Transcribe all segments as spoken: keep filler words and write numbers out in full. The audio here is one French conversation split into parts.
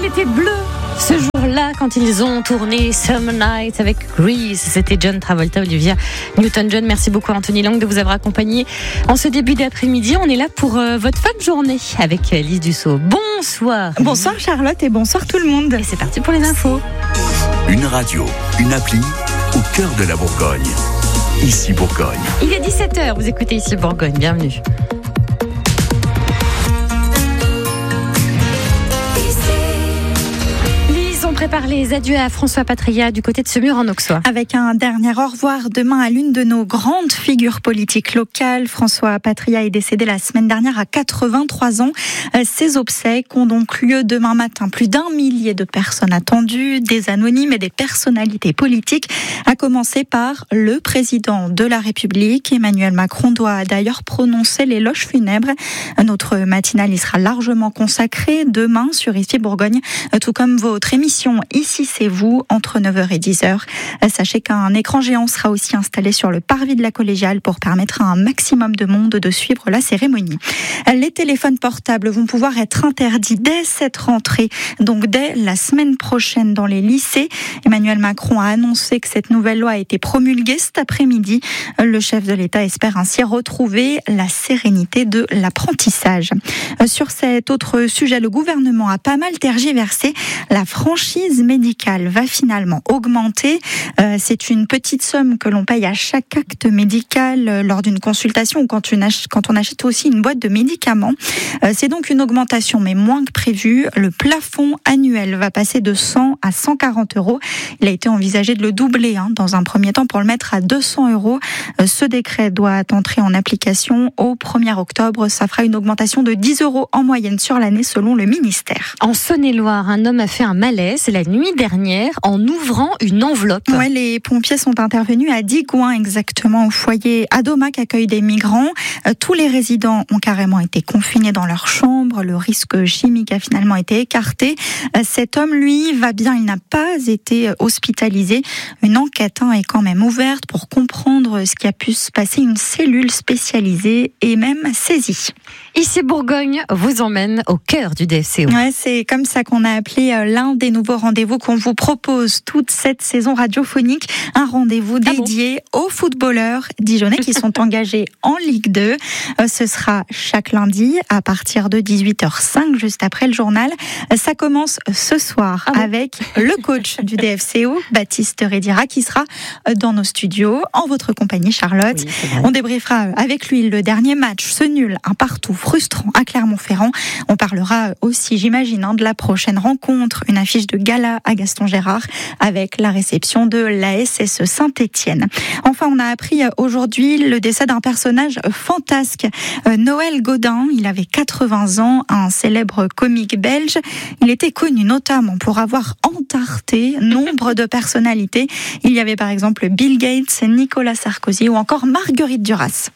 était bleu ce jour-là quand ils ont tourné Summer Night avec Grease. C'était John Travolta, Olivia Newton-John. Merci beaucoup Anthony Lang de vous avoir accompagné en ce début d'après-midi. On est là pour euh, votre fin de journée avec Lise Dussault. Bonsoir. Bonsoir Charlotte et bonsoir tout le monde. Et c'est parti pour les infos. Une radio, une appli au cœur de la Bourgogne. Ici Bourgogne. Il est dix-sept heures, vous écoutez Ici Bourgogne, bienvenue. On prépare les adieux à François Patria du côté de Semur en Auxois. Avec un dernier au revoir demain à l'une de nos grandes figures politiques locales. François Patria est décédé la semaine dernière à quatre-vingt-trois ans. Ses obsèques ont donc lieu demain matin. Plus d'un millier de personnes attendues, des anonymes et des personnalités politiques, à commencer par le président de la République. Emmanuel Macron doit d'ailleurs prononcer l'éloge funèbre. Notre matinale y sera largement consacrée demain sur Ici Bourgogne, tout comme votre émission Ici c'est vous, entre neuf heures et dix heures. Sachez qu'un écran géant sera aussi installé sur le parvis de la collégiale pour permettre à un maximum de monde de suivre la cérémonie. Les téléphones portables vont pouvoir être interdits dès cette rentrée, donc dès la semaine prochaine dans les lycées. Emmanuel Macron a annoncé que cette nouvelle loi a été promulguée cet après-midi. Le chef de l'État espère ainsi retrouver la sérénité de l'apprentissage. Sur cet autre sujet, le gouvernement a pas mal tergiversé. La franchise médicale va finalement augmenter. Euh, c'est une petite somme que l'on paye à chaque acte médical euh, lors d'une consultation ou quand, une ach- quand on achète aussi une boîte de médicaments. Euh, c'est donc une augmentation, mais moins que prévu. Le plafond annuel va passer de cent à cent quarante euros. Il a été envisagé de le doubler hein, dans un premier temps pour le mettre à deux cents euros. Euh, ce décret doit entrer en application au premier octobre. Ça fera une augmentation de dix euros en moyenne sur l'année selon le ministère. En Saône-et-Loire, un homme a fait un malaise la nuit dernière en ouvrant une enveloppe. Ouais, les pompiers sont intervenus à Digoin, exactement au foyer Adoma qui accueille des migrants. Euh, tous les résidents ont carrément été confinés dans leur chambre. Le risque chimique a finalement été écarté. Euh, cet homme, lui, va bien. Il n'a pas été hospitalisé. Une enquête hein, est quand même ouverte pour comprendre ce qui a pu se passer. Une cellule spécialisée est même saisie. Ici Bourgogne vous emmène au cœur du D F C O. Ouais, c'est comme ça qu'on a appelé euh, l'un des nouveaux rendez-vous qu'on vous propose toute cette saison radiophonique. Un rendez-vous dédié ah bon aux footballeurs dijonnais qui sont engagés en Ligue deux. Euh, ce sera chaque lundi à partir de dix-huit heures cinq, juste après le journal. Euh, ça commence ce soir ah bon avec le coach du D F C O, Baptiste Redira, qui sera dans nos studios en votre compagnie, Charlotte. Oui, on débriefera avec lui le dernier match, ce nul, un partout frustrant à Clermont-Ferrand. On parlera aussi, j'imagine, hein, de la prochaine rencontre, une affiche de gala à Gaston Gérard avec la réception de l'A S S Saint-Étienne. Enfin, on a appris aujourd'hui le décès d'un personnage fantasque, Noël Godin. Il avait quatre-vingts ans, un célèbre comique belge. Il était connu notamment pour avoir entarté nombre de personnalités. Il y avait par exemple Bill Gates, Nicolas Sarkozy ou encore Marguerite Duras.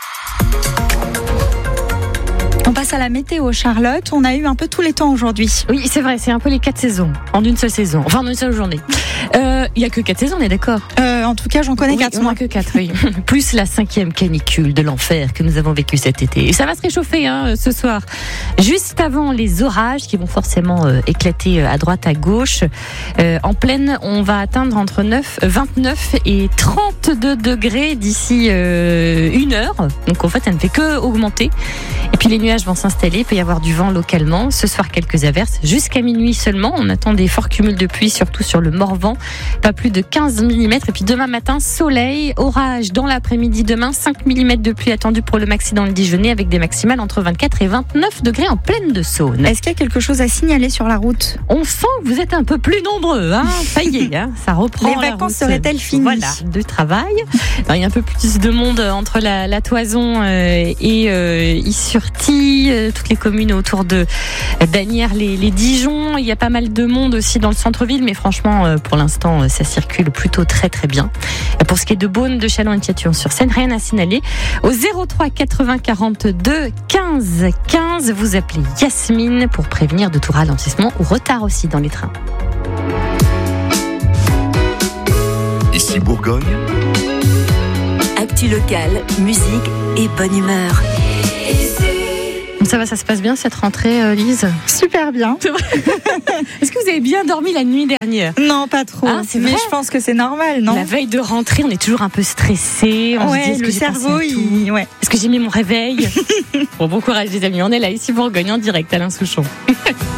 On passe à la météo, Charlotte. On a eu un peu tous les temps aujourd'hui. Oui, c'est vrai, c'est un peu les quatre saisons, en une seule saison, enfin en une seule journée. Euh, il n'y a que quatre saisons, on est d'accord euh, En tout cas, j'en connais oui, quatre. On n'a que quatre, oui. Plus la cinquième canicule de l'enfer que nous avons vécu cet été. Et ça va se réchauffer hein, ce soir. Juste avant les orages qui vont forcément euh, éclater à droite, à gauche. Euh, en pleine, on va atteindre entre neuf, vingt-neuf et trente-deux degrés d'ici euh, une heure. Donc en fait, ça ne fait que augmenter. Et puis les nuages vont s'installer, il peut y avoir du vent localement. Ce soir, quelques averses jusqu'à minuit seulement. On attend des forts cumuls de pluie, surtout sur le Morvan. Pas plus de quinze millimètres. Et puis demain matin, soleil, orage dans l'après-midi. Demain, cinq millimètres de pluie attendue pour le maxi dans le Dijonais avec des maximales entre vingt-quatre et vingt-neuf degrés en pleine de Saône. Est-ce qu'il y a quelque chose à signaler sur la route ? On sent que vous êtes un peu plus nombreux. Hein ça y est, hein ça reprend. Les vacances seraient-elles finies ? Voilà, de travail. Alors, il y a un peu plus de monde entre la, la Toison euh, et euh, Is-sur-Tille, euh, toutes les communes autour de Bagnères, les, les Dijon. Il y a pas mal de monde aussi dans le centre-ville, mais franchement, euh, pour l'instant, euh, ça circule plutôt très très bien. Et pour ce qui est de Beaune, de Châlons et de Châtillon-sur-Seine, rien à signaler. Au zéro trois quatre-vingts quarante-deux quinze quinze, vous appelez Yasmine pour prévenir de tout ralentissement ou retard aussi dans les trains. Ici Bourgogne. Actu locale, musique et bonne humeur. Ça va, ça se passe bien cette rentrée, euh, Lise? Super bien. C'est vrai. Est-ce que vous avez bien dormi la nuit dernière? Non, pas trop. Ah, c'est mais vrai. je pense que c'est normal, non? La veille de rentrée, on est toujours un peu stressé. On ouais, se dit, est-ce le que j'ai cerveau, pensé à tout il... ouais. Est-ce que j'ai mis mon réveil? Bon, bon courage les amis, on est là ici Bourgogne en direct, Alain Souchon.